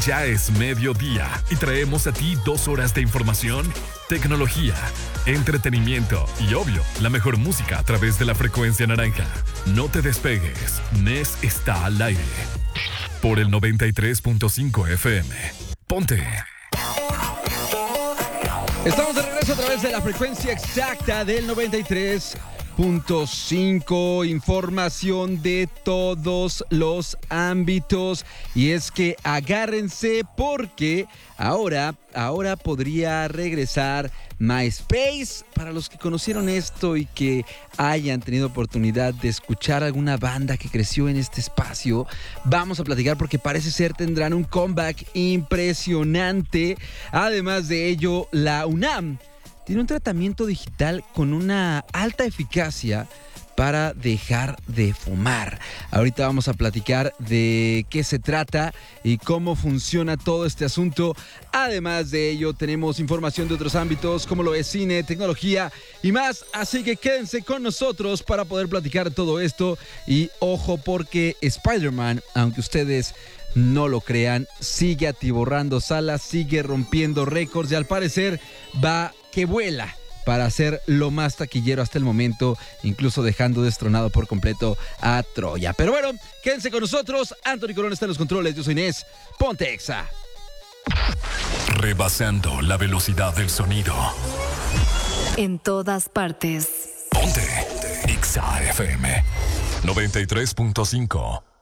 Ya es mediodía y traemos a ti 2 horas de información, tecnología, entretenimiento y, obvio, la mejor música a través de la frecuencia naranja. No te despegues, Nes está al aire. Por el 93.5 FM. Ponte. Estamos de regreso a través de la frecuencia exacta del 93.5, información de todos los ámbitos. Y es que agárrense porque ahora podría regresar MySpace. Para los que conocieron esto y que hayan tenido oportunidad de escuchar alguna banda que creció en este espacio, vamos a platicar porque parece ser tendrán un comeback impresionante. Además de ello, la UNAM tiene un tratamiento digital con una alta eficacia para dejar de fumar. Ahorita vamos a platicar de qué se trata y cómo funciona todo este asunto. Además de ello, tenemos información de otros ámbitos como lo es cine, tecnología y más. Así que quédense con nosotros para poder platicar todo esto. Y ojo porque Spider-Man, aunque ustedes no lo crean, sigue atiborrando salas, sigue rompiendo récords y al parecer va que vuela para ser lo más taquillero hasta el momento, incluso dejando destronado por completo a Troya. Pero bueno, quédense con nosotros. Anthony Corona está en los controles. Yo soy Inés. Ponte Exa. Rebasando la velocidad del sonido. En todas partes. Ponte Exa FM 93.5.